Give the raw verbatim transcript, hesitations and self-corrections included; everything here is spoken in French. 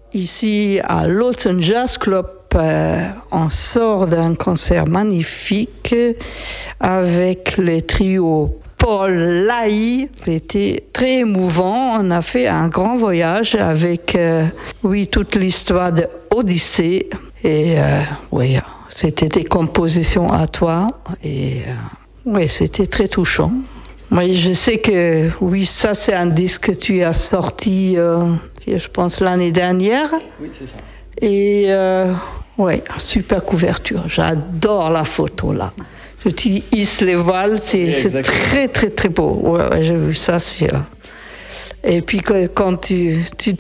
ici à l'Autumn Jazz Club, euh, on sort d'un concert magnifique avec les trios Paul Lahy. C'était très émouvant. On a fait un grand voyage avec, euh, oui, toute l'histoire de Odyssée. Et euh, oui, c'était des compositions à toi. Et euh, oui, c'était très touchant. Oui, je sais que, oui, ça c'est un disque que tu as sorti, euh, je pense, l'année dernière. Oui, c'est ça. Et, euh, oui, super couverture. J'adore la photo là. Je tu hisses les voiles, c'est, c'est très très très beau. Ouais, ouais, j'ai vu ça. C'est, euh... Et puis que, quand tu, tu